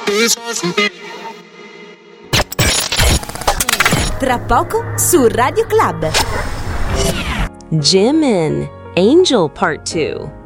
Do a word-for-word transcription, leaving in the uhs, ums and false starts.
Tra poco su Radio Club. Jimin, Angel Part two.